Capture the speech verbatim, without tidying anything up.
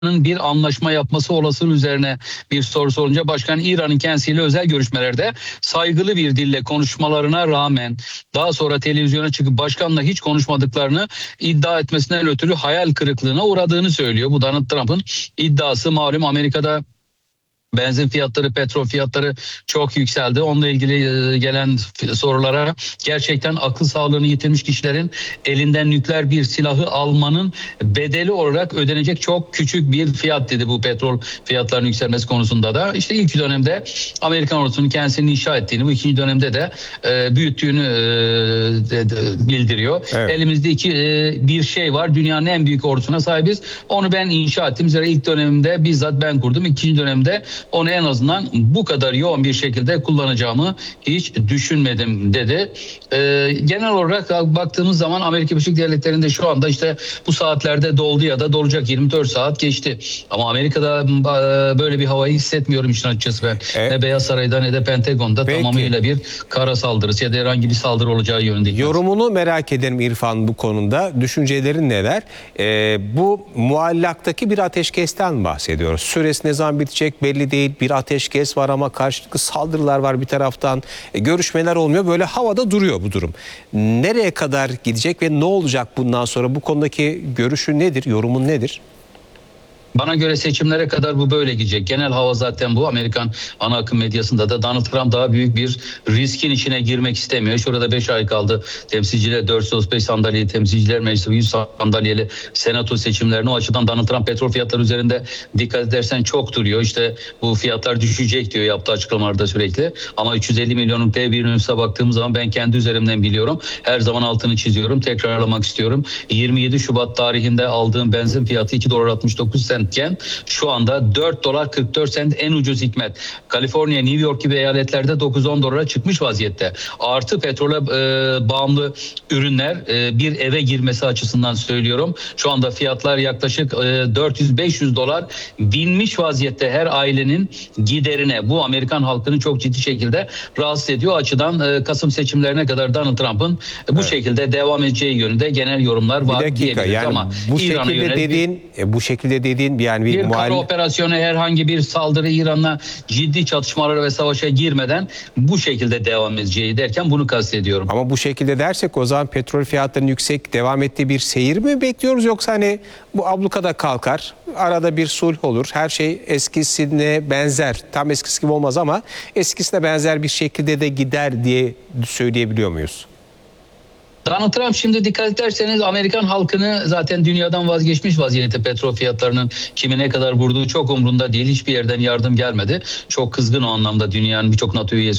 bir anlaşma yapması olasılığı üzerine bir soru sorunca başkan İran'ın kendisiyle özel görüşmelerde saygılı bir dille konuşmalarına rağmen daha sonra televizyona çıkıp başkanla hiç konuşmadıklarını iddia etmesinden ötürü hayal kırıklığına uğradığını söylüyor. Bu Donald Trump'ın iddiası. Malum Amerika'da benzin fiyatları, petrol fiyatları çok yükseldi. Onunla ilgili gelen sorulara gerçekten akıl sağlığını yitirmiş kişilerin elinden nükleer bir silahı almanın bedeli olarak ödenecek çok küçük bir fiyat dedi bu petrol fiyatlarının yükselmesi konusunda da. İşte ilk dönemde Amerikan ordusunun kendisini inşa ettiğini, bu ikinci dönemde de e, büyüttüğünü e, de, de, bildiriyor. Evet. Elimizde iki e, bir şey var. Dünyanın en büyük ordusuna sahibiz. Onu ben inşa ettim. Zira ilk dönemde bizzat ben kurdum. İkinci dönemde onu en azından bu kadar yoğun bir şekilde kullanacağımı hiç düşünmedim dedi. Ee, genel olarak baktığımız zaman Amerika Birleşik Devletleri'nde şu anda işte bu saatlerde doldu ya da dolacak, yirmi dört saat geçti. Ama Amerika'da böyle bir havayı hissetmiyorum işin açıkçası ben. Evet. Ne Beyaz Saray'da ne de Pentagon'da Peki. tamamıyla bir kara saldırısı ya da herhangi bir saldırı olacağı yönünde. Yorumunu merak ederim İrfan bu konuda. Düşüncelerin neler? Ee, bu muallaktaki bir ateşkesten bahsediyoruz. Süresi ne zaman bitecek belli değil. Bir ateşkes var ama karşılıklı saldırılar var bir taraftan. E, görüşmeler olmuyor. Böyle havada duruyor bu durum. Nereye kadar gidecek ve ne olacak bundan sonra? Bu konudaki görüşün nedir? Yorumun nedir? Bana göre seçimlere kadar bu böyle gidecek. Genel hava zaten bu. Amerikan ana akım medyasında da Donald Trump daha büyük bir riskin içine girmek istemiyor. Şurada beş ay kaldı. Temsilciler dört yüz otuz beş sandalyeli, Temsilciler Meclisi yüz sandalyeli senato seçimlerine. O açıdan Donald Trump petrol fiyatları üzerinde dikkat edersen çok duruyor. İşte bu fiyatlar düşecek diyor yaptığı açıklamalarda sürekli. Ama üç yüz elli milyonluk dev bir nüfusa baktığımız zaman ben kendi üzerimden biliyorum. Her zaman altını çiziyorum. Tekrarlamak istiyorum. yirmi yedi Şubat tarihinde aldığım benzin fiyatı iki dolar altmış dokuz sent iken şu anda dört dolar kırk dört sent en ucuz hikmet. Kaliforniya, New York gibi eyaletlerde dokuz on dolara çıkmış vaziyette. Artı petrole e, bağımlı ürünler e, bir eve girmesi açısından söylüyorum. Şu anda fiyatlar yaklaşık e, dört yüz beş yüz dolar binmiş vaziyette her ailenin giderine. Bu Amerikan halkını çok ciddi şekilde rahatsız ediyor. O açıdan e, Kasım seçimlerine kadar Donald Trump'ın e, bu evet. şekilde devam edeceği yönünde genel yorumlar var. Bir dakika yani ama bu şekilde dediğin bir, bu şekilde dediğin yani bir, bir muhalif... kara operasyonu, herhangi bir saldırı, İran'la ciddi çatışmalara ve savaşa girmeden bu şekilde devam edeceği derken bunu kastediyorum. Ama bu şekilde dersek o zaman petrol fiyatlarının yüksek devam ettiği bir seyir mi bekliyoruz, yoksa hani bu ablukada kalkar, arada bir sulh olur, her şey eskisine benzer, tam eskisi gibi olmaz ama eskisine benzer bir şekilde de gider diye söyleyebiliyor muyuz? Donald Trump şimdi dikkat ederseniz Amerikan halkını zaten dünyadan vazgeçmiş vaziyette, petrol fiyatlarının kimi ne kadar vurduğu çok umrunda değil. Hiçbir yerden yardım gelmedi. Çok kızgın o anlamda, dünyanın birçok NATO üyesi